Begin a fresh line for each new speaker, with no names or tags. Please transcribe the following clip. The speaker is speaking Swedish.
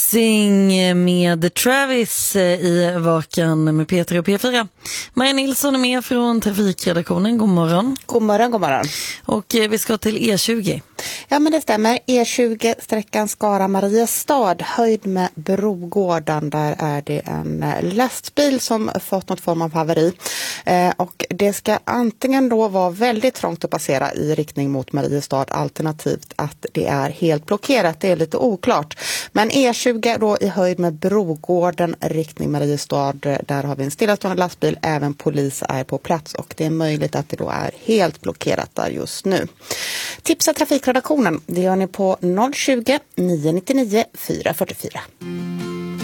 Losing med Travis i Vakan med Peter och P4. Maja Nilsson är med från trafikredaktionen. God morgon.
God morgon, god morgon.
Och vi ska till E20.
Ja, men det stämmer. E20, sträckan Skara-Mariestad, höjd med Brogården. Där är det en lastbil som fått något form av haveri. Och det ska antingen då vara väldigt trångt att passera i riktning mot Mariestad, alternativt att det är helt blockerat. Det är lite oklart. Men E20 då i höjd med Brogården, riktning Mariestad, där har vi en stillastående lastbil. Även polis är på plats och det är möjligt att det då är helt blockerat där just nu. Tipsa trafikredaktionen, det gör ni på 020 999 444.